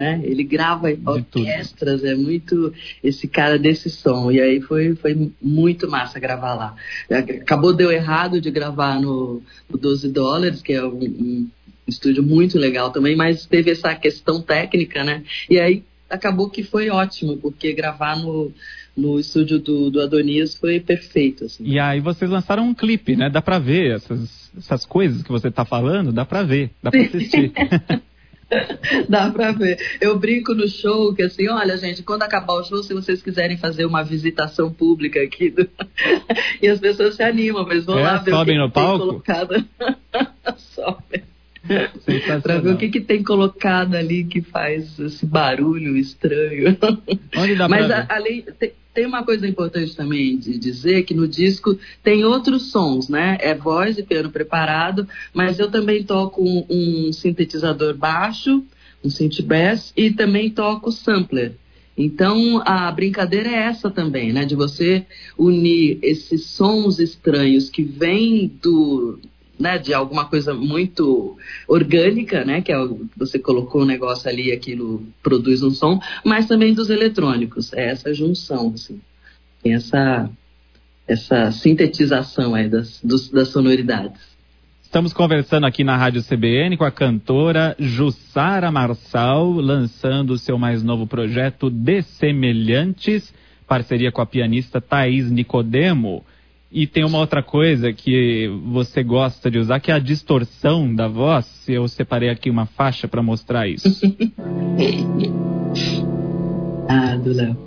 né? Ele grava orquestras, é muito esse cara desse som. E aí foi muito massa gravar lá. Deu errado de gravar no $12, que é um estúdio muito legal também, mas teve essa questão técnica, né? E aí acabou que foi ótimo, porque gravar no estúdio do Adonias foi perfeito, assim. E aí vocês lançaram um clipe, né? Dá pra ver essas coisas que você tá falando, dá pra ver, dá pra assistir. Dá pra ver. Eu brinco no show que assim, olha gente, quando acabar o show, se vocês quiserem fazer uma visitação pública aqui, e as pessoas se animam, mas vão lá ver o que no tem palco? colocado. Sobem. Pra ver o que tem colocado ali que faz esse barulho estranho. Onde dá Mas pra ver? além, tem uma coisa importante também de dizer, que no disco tem outros sons, né? É voz e piano preparado, mas eu também toco um sintetizador baixo, um synth bass, e também toco sampler. Então a brincadeira é essa também, né? De você unir esses sons estranhos que vêm de alguma coisa muito orgânica, né? Que você colocou um negócio ali e aquilo produz um som, mas também dos eletrônicos. É essa junção, assim. Tem essa sintetização aí das sonoridades. Estamos conversando aqui na Rádio CBN com a cantora Jussara Marçal, lançando o seu mais novo projeto Dessemelhantes, parceria com a pianista Thaís Nicodemo. E tem uma outra coisa que você gosta de usar, que é a distorção da voz. Eu separei aqui uma faixa para mostrar isso. Do Léo.